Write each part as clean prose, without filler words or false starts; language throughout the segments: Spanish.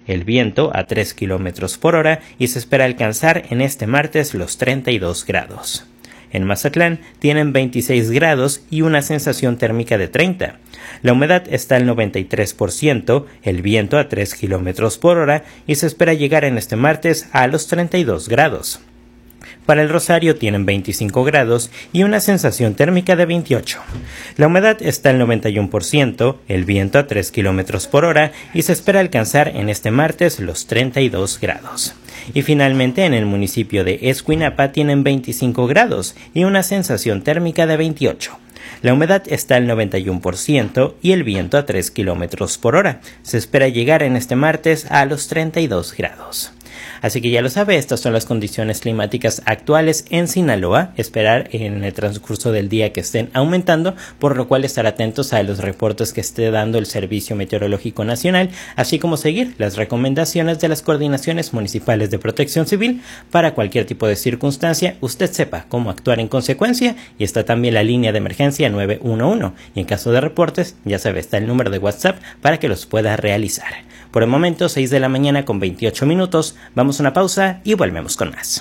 el viento a 3 km por hora y se espera alcanzar en este martes los 32 grados. En Mazatlán tienen 26 grados y una sensación térmica de 30. La humedad está al 93%, el viento a 3 km por hora y se espera llegar en este martes a los 32 grados. Para el Rosario tienen 25 grados y una sensación térmica de 28. La humedad está al 91%, el viento a 3 km por hora y se espera alcanzar en este martes los 32 grados. Y finalmente en el municipio de Escuinapa tienen 25 grados y una sensación térmica de 28. La humedad está al 91% y el viento a 3 km por hora. Se espera llegar en este martes a los 32 grados. Así que ya lo sabe, estas son las condiciones climáticas actuales en Sinaloa. Esperar en el transcurso del día que estén aumentando, por lo cual estar atentos a los reportes que esté dando el Servicio Meteorológico Nacional, así como seguir las recomendaciones de las coordinaciones municipales de protección civil. Para cualquier tipo de circunstancia, usted sepa cómo actuar en consecuencia, y está también la línea de emergencia 911, y en caso de reportes, ya sabe, está el número de WhatsApp para que los pueda realizar. Por el momento, 6 de la mañana con 28 minutos. Vamos a una pausa y volvemos con más.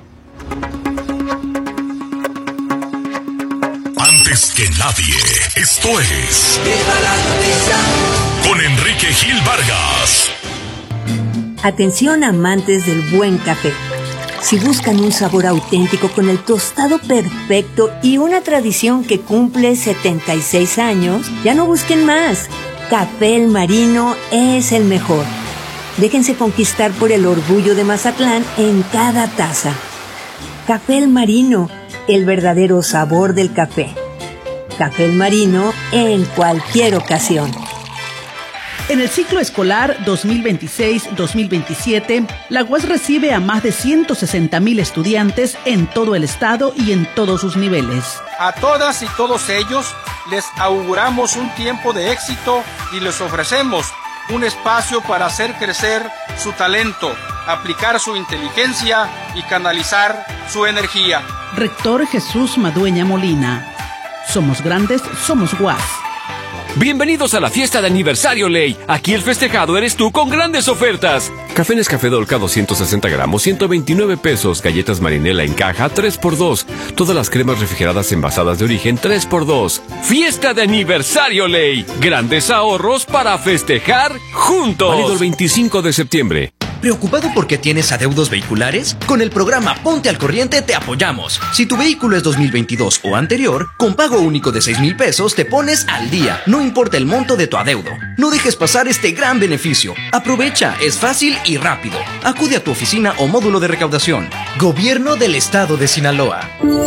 Antes que nadie, esto es con Enrique Gil Vargas. Atención amantes del buen café. Si buscan un sabor auténtico con el tostado perfecto y una tradición que cumple 76 años, ya no busquen más. Café El Marino es el mejor. Déjense conquistar por el orgullo de Mazatlán en cada taza. Café El Marino, el verdadero sabor del café. Café El Marino en cualquier ocasión. En el ciclo escolar 2026-2027, la UAS recibe a más de 160,000 estudiantes en todo el estado y en todos sus niveles. A todas y todos ellos les auguramos un tiempo de éxito y les ofrecemos un espacio para hacer crecer su talento, aplicar su inteligencia y canalizar su energía. Rector Jesús Madueña Molina. Somos grandes, somos UAS. Bienvenidos a la fiesta de aniversario Ley. Aquí el festejado eres tú con grandes ofertas. Café Nescafé Dolca 260 gramos, 129 pesos. Galletas Marinela en caja, 3x2. Todas las cremas refrigeradas envasadas de origen, 3x2. Fiesta de aniversario Ley. Grandes ahorros para festejar juntos. Válido el 25 de septiembre. ¿Preocupado porque tienes adeudos vehiculares? Con el programa Ponte al Corriente te apoyamos. Si tu vehículo es 2022 o anterior, con pago único de 6,000 pesos te pones al día, no importa el monto de tu adeudo. No dejes pasar este gran beneficio. Aprovecha, es fácil y rápido. Acude a tu oficina o módulo de recaudación. Gobierno del Estado de Sinaloa.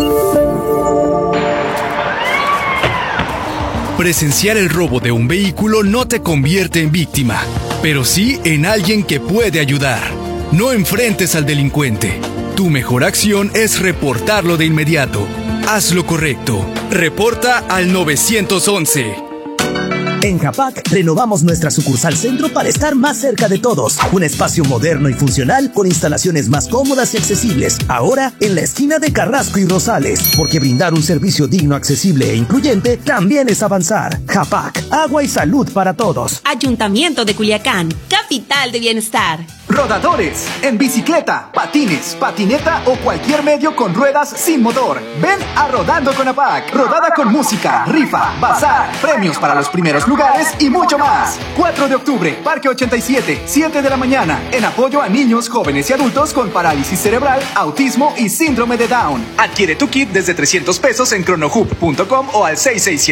Presenciar el robo de un vehículo no te convierte en víctima, pero sí en alguien que puede ayudar. No enfrentes al delincuente. Tu mejor acción es reportarlo de inmediato. Haz lo correcto. Reporta al 911. En Japac renovamos nuestra sucursal centro para estar más cerca de todos. Un espacio moderno y funcional con instalaciones más cómodas y accesibles. Ahora en la esquina de Carrasco y Rosales. Porque brindar un servicio digno, accesible e incluyente también es avanzar. Japac, agua y salud para todos. Ayuntamiento de Culiacán, capital de bienestar. Rodadores, en bicicleta, patines, patineta o cualquier medio con ruedas sin motor. Ven a Rodando con APAC. Rodada con música, rifa, bazar, premios para los primeros lugares y mucho más. 4 de octubre, Parque 87, 7 de la mañana, en apoyo a niños, jóvenes y adultos con parálisis cerebral, autismo y síndrome de Down. Adquiere tu kit desde 300 pesos en cronohub.com o al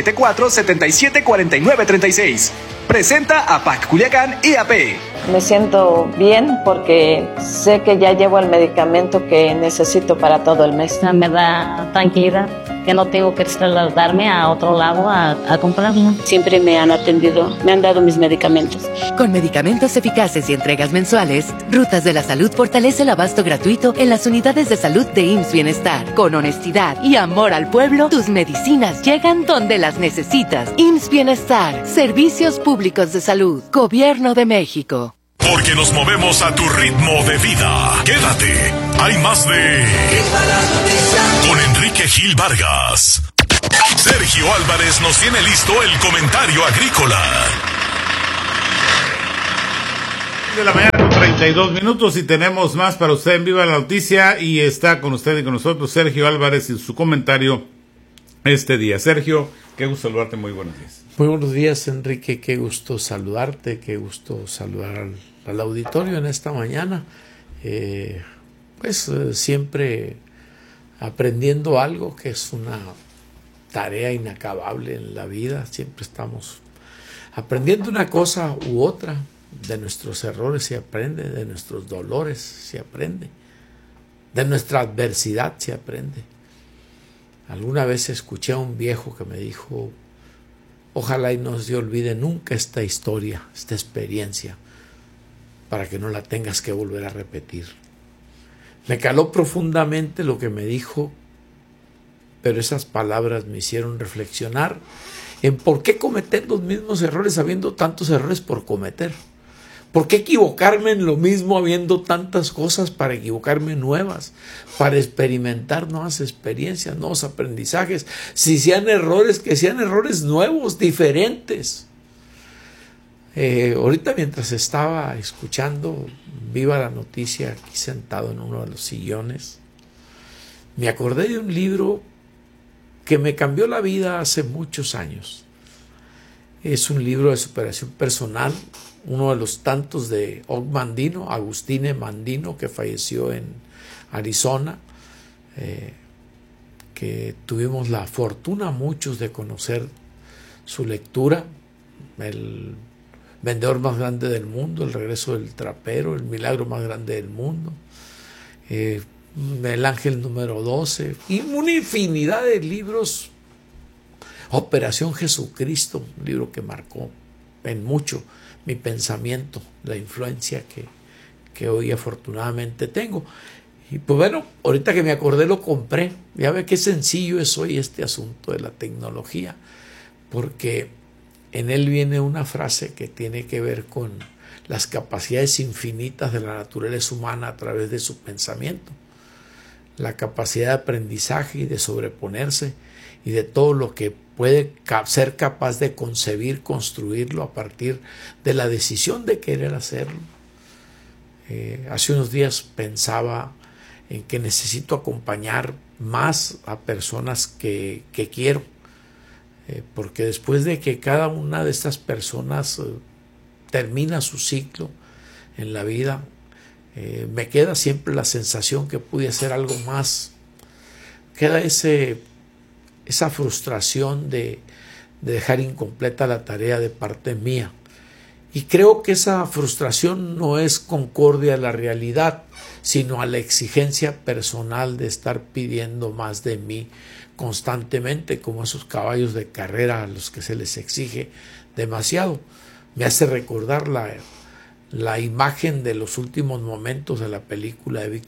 6674-774936. Presenta APAC Culiacán y AP. Me siento bien porque sé que ya llevo el medicamento que necesito para todo el mes. Me da tranquilidad que no tengo que trasladarme a otro lado a comprarlo. Siempre me han atendido, me han dado mis medicamentos. Con medicamentos eficaces y entregas mensuales, Rutas de la Salud fortalece el abasto gratuito en las unidades de salud de IMSS Bienestar. Con honestidad y amor al pueblo, tus medicinas llegan donde las necesitas. IMSS Bienestar, Servicios Públicos de Salud, Gobierno de México. Porque nos movemos a tu ritmo de vida. Quédate, hay más de con Enrique Gil Vargas. Sergio Álvarez nos tiene listo el comentario agrícola. De la mañana 32 minutos y tenemos más para usted en Viva la Noticia, y está con usted y con nosotros Sergio Álvarez y su comentario este día. Sergio, qué gusto saludarte, muy buenos días. Muy buenos días, Enrique, qué gusto saludarte, qué gusto saludar al auditorio en esta mañana. Siempre aprendiendo algo, que es una tarea inacabable en la vida. Siempre estamos aprendiendo una cosa u otra. De nuestros errores se aprende, de nuestros dolores se aprende, de nuestra adversidad se aprende. Alguna vez escuché a un viejo que me dijo: ojalá y no se olvide nunca esta historia, esta experiencia, para que no la tengas que volver a repetir. Me caló profundamente lo que me dijo, pero esas palabras me hicieron reflexionar en por qué cometer los mismos errores habiendo tantos errores por cometer. ¿Por qué equivocarme en lo mismo habiendo tantas cosas para equivocarme nuevas, para experimentar nuevas experiencias, nuevos aprendizajes? Si sean errores, que sean errores nuevos, diferentes. Ahorita, mientras estaba escuchando Viva la Noticia, aquí sentado en uno de los sillones, me acordé de un libro que me cambió la vida hace muchos años. Es un libro de superación personal, uno de los tantos de Agustine Mandino, que falleció en Arizona, que tuvimos la fortuna muchos de conocer su lectura, El vendedor más grande del mundo, El regreso del trapero, El milagro más grande del mundo, El ángel número 12, y una infinidad de libros. Operación Jesucristo, un libro que marcó en mucho mi pensamiento, la influencia que hoy afortunadamente tengo. Y pues bueno, ahorita que me acordé lo compré. Ya ve qué sencillo es hoy este asunto de la tecnología, porque en él viene una frase que tiene que ver con las capacidades infinitas de la naturaleza humana a través de su pensamiento, la capacidad de aprendizaje y de sobreponerse, y de todo lo que puede ser capaz de concebir, construirlo a partir de la decisión de querer hacerlo. Hace unos días pensaba en que necesito acompañar más a personas que quiero, porque después de que cada una de estas personas termina su ciclo en la vida, me queda siempre la sensación que pude hacer algo más. Queda esa frustración de dejar incompleta la tarea de parte mía. Y creo que esa frustración no es concordia a la realidad, sino a la exigencia personal de estar pidiendo más de mí constantemente, como esos caballos de carrera a los que se les exige demasiado. Me hace recordar la imagen de los últimos momentos de la película de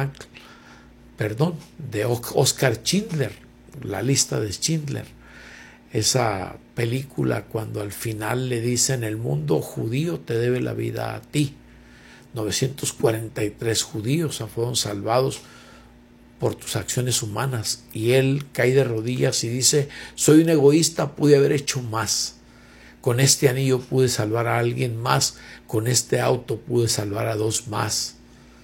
de Oscar Schindler, La lista de Schindler. Esa película, cuando al final le dicen: el mundo judío te debe la vida a ti. 943 judíos fueron salvados por tus acciones humanas, y él cae de rodillas y dice: soy un egoísta, pude haber hecho más. Con este anillo pude salvar a alguien más, con este auto pude salvar a 2 más.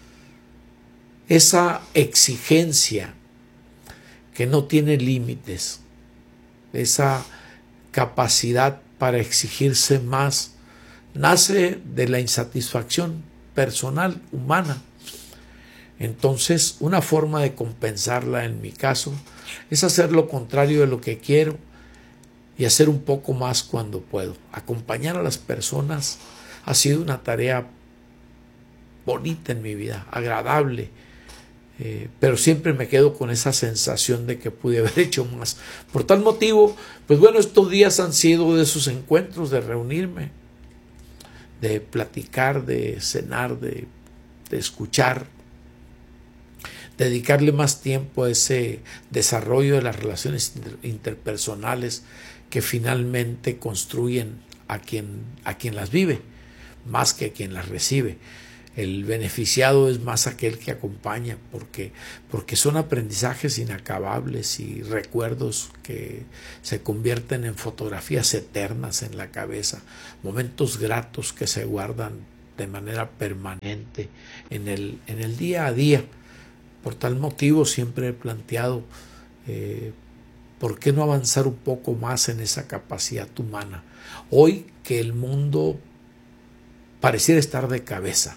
Esa exigencia que no tiene límites, esa capacidad para exigirse más, nace de la insatisfacción personal, humana. Entonces, una forma de compensarla, en mi caso, es hacer lo contrario de lo que quiero y hacer un poco más cuando puedo. Acompañar a las personas ha sido una tarea bonita en mi vida, agradable, pero siempre me quedo con esa sensación de que pude haber hecho más. Por tal motivo, pues bueno, estos días han sido de esos encuentros, de reunirme, de platicar, de cenar, de escuchar, dedicarle más tiempo a ese desarrollo de las relaciones interpersonales que finalmente construyen a quien las vive, más que a quien las recibe. El beneficiado es más aquel que acompaña, porque son aprendizajes inacabables y recuerdos que se convierten en fotografías eternas en la cabeza, momentos gratos que se guardan de manera permanente en el día a día. Por tal motivo siempre he planteado ¿por qué no avanzar un poco más en esa capacidad humana? Hoy que el mundo pareciera estar de cabeza,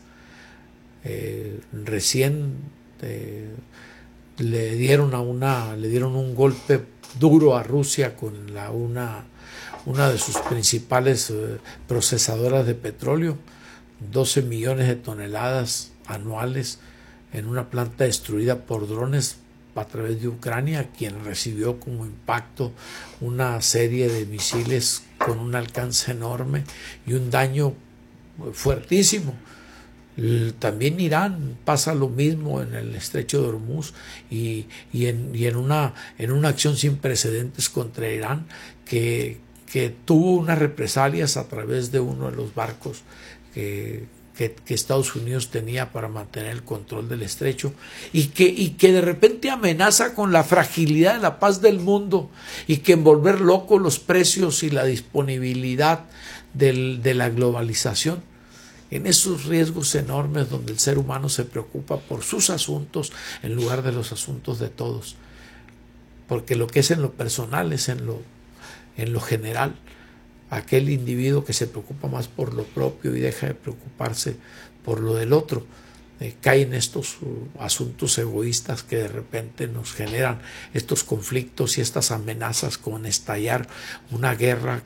recién le dieron un golpe duro a Rusia con una de sus principales procesadoras de petróleo, 12 millones de toneladas anuales en una planta destruida por drones a través de Ucrania, quien recibió como impacto una serie de misiles con un alcance enorme y un daño fuertísimo. También Irán pasa lo mismo en el estrecho de Hormuz y en una acción sin precedentes contra Irán que tuvo unas represalias a través de uno de los barcos que Estados Unidos tenía para mantener el control del estrecho y que de repente amenaza con la fragilidad de la paz del mundo y que envolver locos los precios y la disponibilidad de la globalización. En esos riesgos enormes donde el ser humano se preocupa por sus asuntos en lugar de los asuntos de todos, porque lo que es en lo personal es en lo general. Aquel individuo que se preocupa más por lo propio y deja de preocuparse por lo del otro, cae en estos asuntos egoístas que de repente nos generan estos conflictos y estas amenazas con estallar una guerra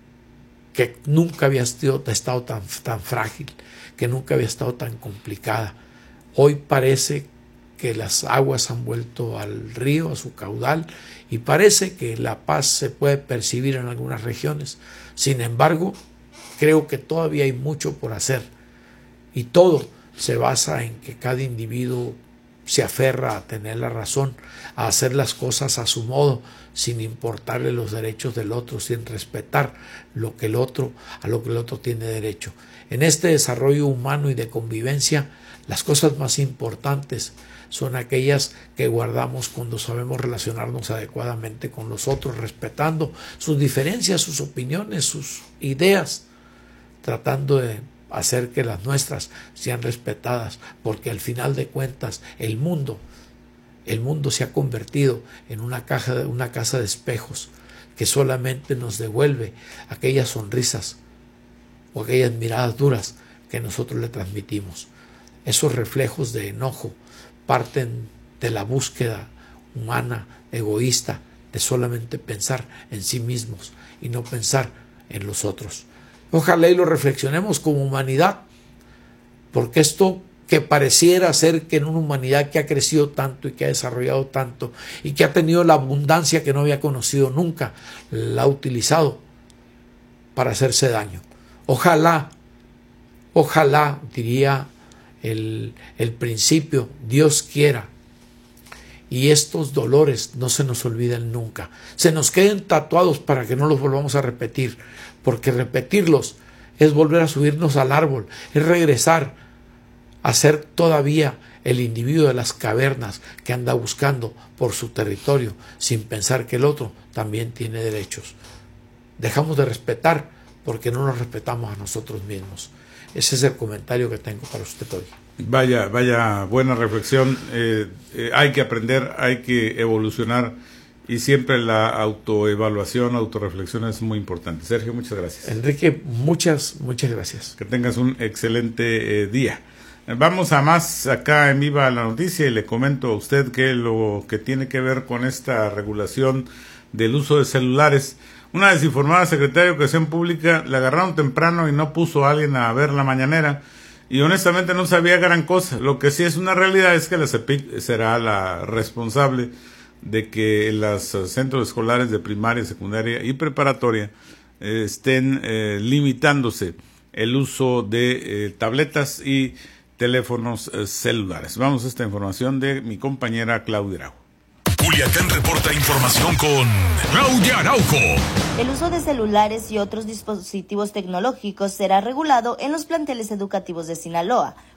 que nunca había estado tan frágil, que nunca había estado tan complicada. Hoy parece que las aguas han vuelto al río, a su caudal, y parece que la paz se puede percibir en algunas regiones. Sin embargo, creo que todavía hay mucho por hacer y todo se basa en que cada individuo se aferra a tener la razón, a hacer las cosas a su modo, sin importarle los derechos del otro, sin respetar a lo que el otro tiene derecho. En este desarrollo humano y de convivencia, las cosas más importantes son aquellas que guardamos cuando sabemos relacionarnos adecuadamente con los otros, respetando sus diferencias, sus opiniones, sus ideas, tratando de hacer que las nuestras sean respetadas, porque al final de cuentas el mundo se ha convertido en una casa de espejos que solamente nos devuelve aquellas sonrisas o aquellas miradas duras que nosotros le transmitimos. Esos reflejos de enojo parten de la búsqueda humana, egoísta, de solamente pensar en sí mismos y no pensar en los otros. Ojalá y lo reflexionemos como humanidad, porque esto que pareciera ser que en una humanidad que ha crecido tanto y que ha desarrollado tanto y que ha tenido la abundancia que no había conocido nunca, la ha utilizado para hacerse daño. Ojalá, diría el principio, Dios quiera, y estos dolores no se nos olviden nunca, se nos queden tatuados para que no los volvamos a repetir, porque repetirlos es volver a subirnos al árbol, es regresar a ser todavía el individuo de las cavernas que anda buscando por su territorio sin pensar que el otro también tiene derechos. Dejamos de respetar porque no nos respetamos a nosotros mismos. Ese es el comentario que tengo para usted hoy. Vaya buena reflexión. Hay que aprender, hay que evolucionar y siempre la autoevaluación, autorreflexión es muy importante. Sergio, muchas gracias. Enrique, muchas gracias. Que tengas un excelente día. Vamos a más acá en Viva la Noticia y le comento a usted que lo que tiene que ver con esta regulación del uso de celulares. Una desinformada secretaria de Educación Pública la agarraron temprano y no puso a alguien a ver la mañanera y honestamente no sabía gran cosa. Lo que sí es una realidad es que la CEPIC será la responsable de que los centros escolares de primaria, secundaria y preparatoria estén limitándose el uso de tabletas y teléfonos celulares. Vamos a esta información de mi compañera Claudia Araujo. Culiacán reporta información con Claudia Araujo. El uso de celulares y otros dispositivos tecnológicos será regulado en los planteles educativos de Sinaloa,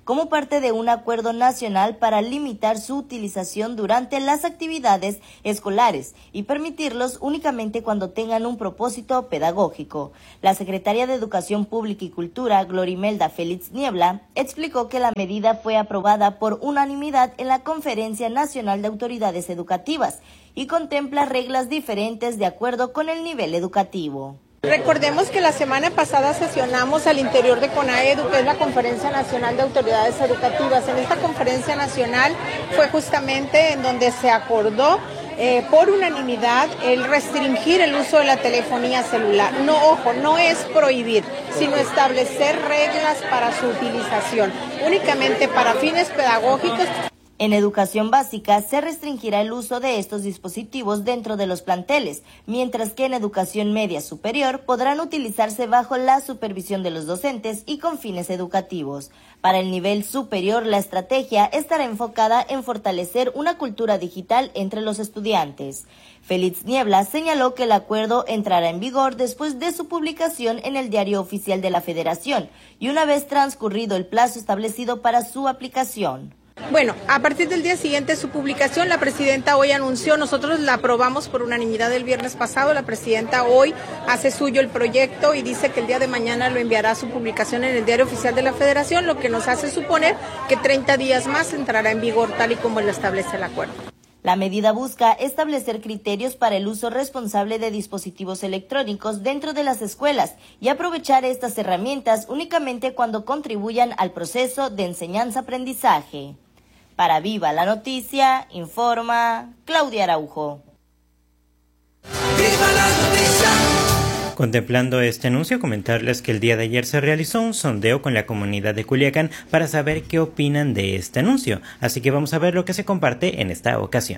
como parte de un acuerdo nacional para limitar su utilización durante las actividades escolares y permitirlos únicamente cuando tengan un propósito pedagógico. La secretaria de Educación Pública y Cultura, Glorimelda Félix Niebla, explicó que la medida fue aprobada por unanimidad en la Conferencia Nacional de Autoridades Educativas y contempla reglas diferentes de acuerdo con el nivel educativo. Recordemos que la semana pasada sesionamos al interior de CONAEDU, que es la Conferencia Nacional de Autoridades Educativas. En esta conferencia nacional fue justamente en donde se acordó por unanimidad el restringir el uso de la telefonía celular. No, ojo, no es prohibir, sino establecer reglas para su utilización, únicamente para fines pedagógicos. En educación básica se restringirá el uso de estos dispositivos dentro de los planteles, mientras que en educación media superior podrán utilizarse bajo la supervisión de los docentes y con fines educativos. Para el nivel superior, la estrategia estará enfocada en fortalecer una cultura digital entre los estudiantes. Félix Niebla señaló que el acuerdo entrará en vigor después de su publicación en el Diario Oficial de la Federación y una vez transcurrido el plazo establecido para su aplicación. Bueno, a partir del día siguiente de su publicación, la presidenta hoy anunció, nosotros la aprobamos por unanimidad el viernes pasado, la presidenta hoy hace suyo el proyecto y dice que el día de mañana lo enviará a su publicación en el Diario Oficial de la Federación, lo que nos hace suponer que 30 días más entrará en vigor tal y como lo establece el acuerdo. La medida busca establecer criterios para el uso responsable de dispositivos electrónicos dentro de las escuelas y aprovechar estas herramientas únicamente cuando contribuyan al proceso de enseñanza-aprendizaje. Para Viva la Noticia, informa Claudia Araujo. ¡Viva la noticia! Contemplando este anuncio, comentarles que el día de ayer se realizó un sondeo con la comunidad de Culiacán para saber qué opinan de este anuncio, así que vamos a ver lo que se comparte en esta ocasión.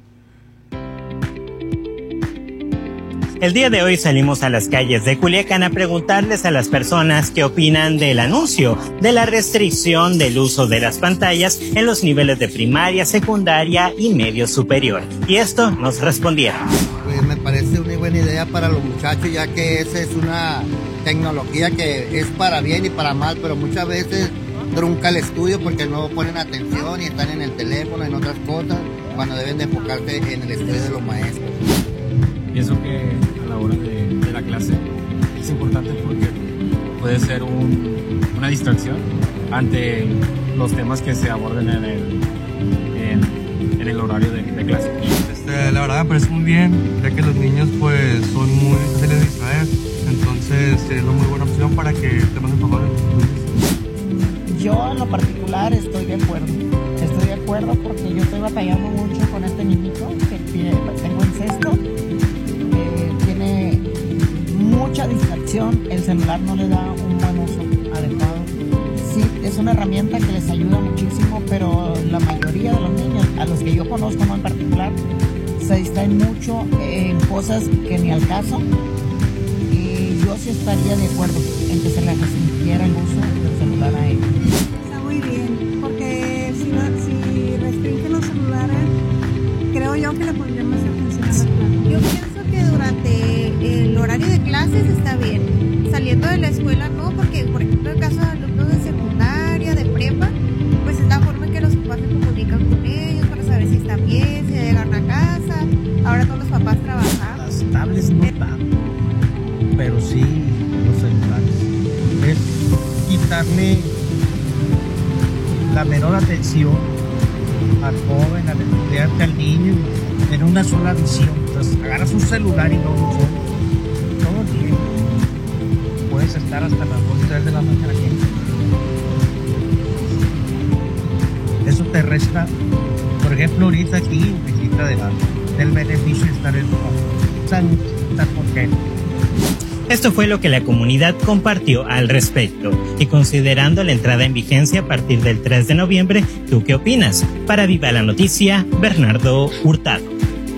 El día de hoy salimos a las calles de Culiacán a preguntarles a las personas qué opinan del anuncio de la restricción del uso de las pantallas en los niveles de primaria, secundaria y medio superior. Y esto nos respondieron. Pues me parece una buena idea para los muchachos, ya que esa es una tecnología que es para bien y para mal, pero muchas veces trunca el estudio porque no ponen atención y están en el teléfono, en otras cosas, cuando deben de enfocarse en el estudio de los maestros. Pienso que a la hora de la clase es importante porque puede ser una distracción ante los temas que se aborden en el horario de clase. La verdad me parece muy bien, ya que los niños pues son muy fáciles de distraer, entonces es una muy buena opción para que estemos informados. Yo en lo particular estoy de acuerdo porque yo estoy batallando mucho con este niñito que tengo en sexto. Tiene mucha distracción, el celular no le da un buen uso adecuado. Sí, es una herramienta que les ayuda muchísimo, pero la mayoría de los niños, a los que yo conozco en particular, se distraen mucho en cosas que ni al caso, y yo sí estaría de acuerdo en que se les restringiera el uso del celular a ellos. Está muy bien, porque si restringen los celulares, creo yo que le pondría más atención a la clase. Yo pienso que durante el horario de clases está bien, saliendo de la escuela no, porque por ejemplo en el caso de alumnos de secundaria, de prepa, pues es la forma en que los papás se comunican con ellos para saber si están bien, si llegan a casa. Ahora todos los papás trabajan. Las tablets no tanto, pero sí los celulares. Es quitarle la menor atención al joven, al estudiante, al niño, en una sola visión. Entonces agarras un celular y no lo usas todo el día. Puedes estar hasta las 2 o 3 de la mañana aquí. Eso te resta, por ejemplo, ahorita aquí me quita del beneficio de estar en salud, estar contento. Esto fue lo que la comunidad compartió al respecto. Y considerando la entrada en vigencia a partir del 3 de noviembre, ¿tú qué opinas? Para Viva la Noticia, Bernardo Hurtado.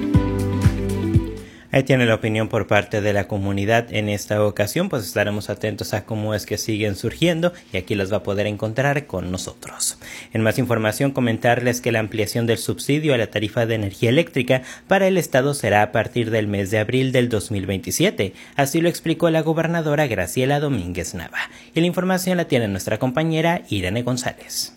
Ahí tiene la opinión por parte de la comunidad en esta ocasión, pues estaremos atentos a cómo es que siguen surgiendo y aquí las va a poder encontrar con nosotros. En más información, comentarles que la ampliación del subsidio a la tarifa de energía eléctrica para el Estado será a partir del mes de abril del 2027, así lo explicó la gobernadora Graciela Domínguez Nava. Y la información la tiene nuestra compañera Irene González.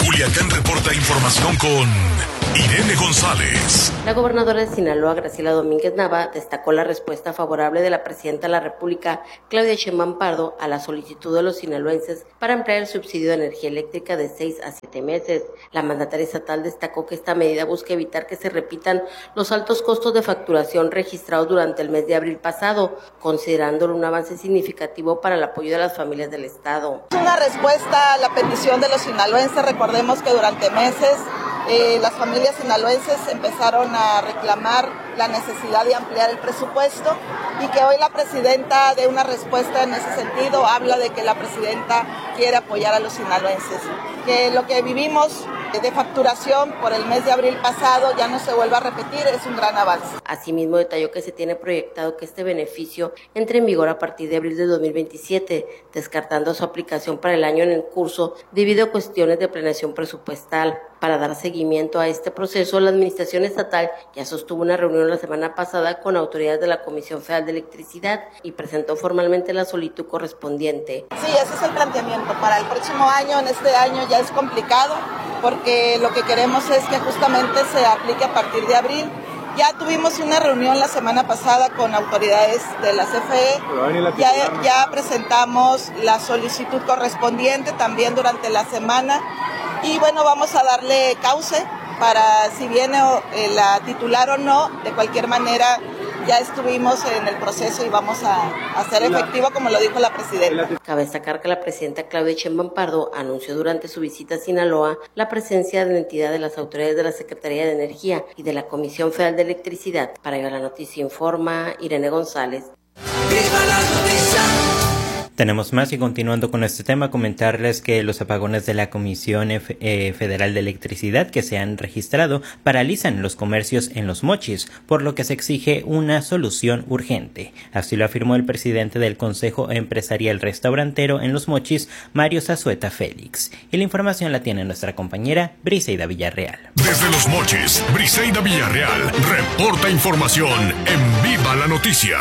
Culiacán reporta información con Irene González. La gobernadora de Sinaloa, Graciela Domínguez Nava, destacó la respuesta favorable de la presidenta de la República, Claudia Sheinbaum Pardo, a la solicitud de los sinaloenses para ampliar el subsidio de energía eléctrica de 6 a 7 meses. La mandataria estatal destacó que esta medida busca evitar que se repitan los altos costos de facturación registrados durante el mes de abril pasado, considerándolo un avance significativo para el apoyo de las familias del Estado. Es una respuesta a la petición de los sinaloenses. Recordemos que durante meses las familias sinaloenses empezaron a reclamar la necesidad de ampliar el presupuesto y que hoy la presidenta dé una respuesta en ese sentido. Habla de que la presidenta quiere apoyar a los sinaloenses, que lo que vivimos de facturación por el mes de abril pasado ya no se vuelva a repetir, es un gran avance. Asimismo, detalló que se tiene proyectado que este beneficio entre en vigor a partir de abril de 2027, descartando su aplicación para el año en curso debido a cuestiones de planeación presupuestal. Para dar seguimiento a este proceso, la Administración Estatal ya sostuvo una reunión la semana pasada con autoridades de la Comisión Federal de Electricidad y presentó formalmente la solicitud correspondiente. Sí, ese es el planteamiento. Para el próximo año, en este año ya es complicado, porque lo que queremos es que justamente se aplique a partir de abril. Ya tuvimos una reunión la semana pasada con autoridades de la CFE, ya presentamos la solicitud correspondiente también durante la semana y bueno, vamos a darle cauce para si viene la titular o no, de cualquier manera ya estuvimos en el proceso y vamos a hacer efectivo como lo dijo la presidenta. Cabe destacar que la presidenta Claudia Sheinbaum Pardo anunció durante su visita a Sinaloa la presencia de la entidad de las autoridades de la Secretaría de Energía y de la Comisión Federal de Electricidad. Para Viva la Noticia informa Irene González. ¡Viva la noticia! Tenemos más y continuando con este tema, comentarles que los apagones de la Comisión Federal de Electricidad que se han registrado paralizan los comercios en Los Mochis, por lo que se exige una solución urgente. Así lo afirmó el presidente del Consejo Empresarial Restaurantero en Los Mochis, Mario Zazueta Félix. Y la información la tiene nuestra compañera Briseida Villarreal. Desde Los Mochis, Briseida Villarreal reporta información en Viva la Noticia.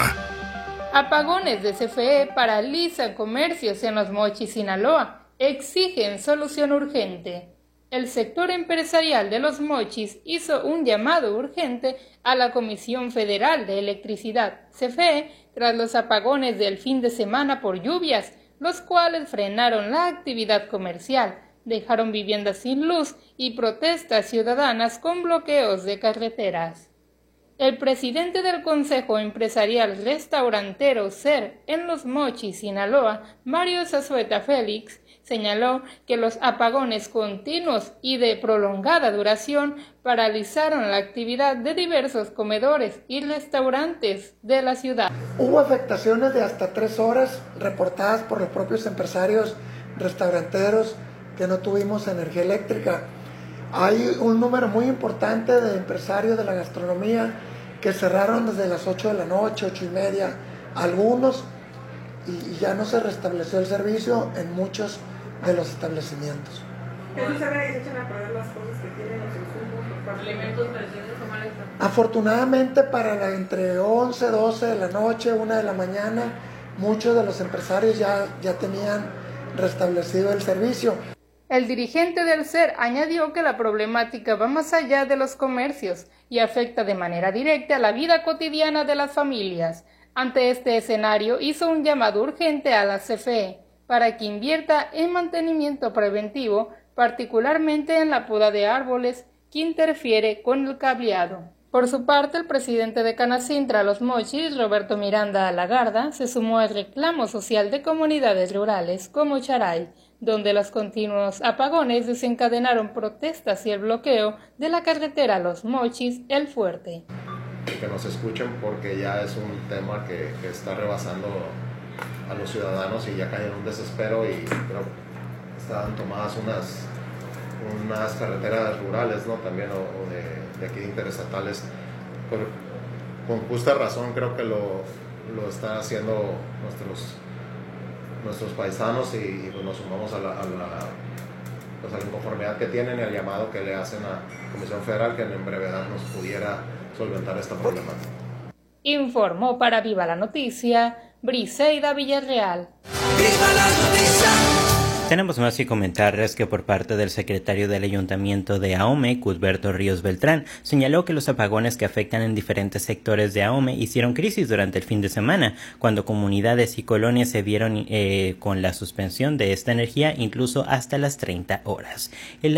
Apagones de CFE paralizan comercios en Los Mochis, Sinaloa. Exigen solución urgente. El sector empresarial de Los Mochis hizo un llamado urgente a la Comisión Federal de Electricidad, CFE, tras los apagones del fin de semana por lluvias, los cuales frenaron la actividad comercial, dejaron viviendas sin luz y protestas ciudadanas con bloqueos de carreteras. El presidente del Consejo Empresarial Restaurantero CER en Los Mochis, Sinaloa, Mario Zazueta Félix, señaló que los apagones continuos y de prolongada duración paralizaron la actividad de diversos comedores y restaurantes de la ciudad. Hubo afectaciones de hasta 3 horas reportadas por los propios empresarios restauranteros que no tuvimos energía eléctrica. Hay un número muy importante de empresarios de la gastronomía que cerraron desde las 8 de la noche, 8:30, algunos, y ya no se restableció el servicio en muchos de los establecimientos. ¿Eso se echan a perder las cosas que tienen los insumos, los alimentos perecibles o mal estado? Afortunadamente para entre 11, 12 de la noche, 1 de la mañana, muchos de los empresarios ya tenían restablecido el servicio. El dirigente del CER añadió que la problemática va más allá de los comercios y afecta de manera directa a la vida cotidiana de las familias. Ante este escenario, hizo un llamado urgente a la CFE para que invierta en mantenimiento preventivo, particularmente en la poda de árboles que interfiere con el cableado. Por su parte, el presidente de Canacintra Los Mochis, Roberto Miranda Lagarda, se sumó al reclamo social de comunidades rurales como Charay, donde los continuos apagones desencadenaron protestas y el bloqueo de la carretera Los Mochis El Fuerte. Que nos escuchen porque ya es un tema que está rebasando a los ciudadanos y ya caen en un desespero y creo que están tomadas unas carreteras rurales, ¿no? También o de aquí interestatales. Con justa razón creo que lo están haciendo nuestros paisanos y pues nos sumamos a la inconformidad que tienen y al llamado que le hacen a la Comisión Federal que en brevedad nos pudiera solventar esta problemática. Informó para Viva la Noticia, Briseida Villarreal. ¡Viva la Noticia! Tenemos más que comentarles que por parte del secretario del Ayuntamiento de Ahome, Cuthberto Ríos Beltrán, señaló que los apagones que afectan en diferentes sectores de Ahome hicieron crisis durante el fin de semana, cuando comunidades y colonias se vieron con la suspensión de esta energía incluso hasta las 30 horas.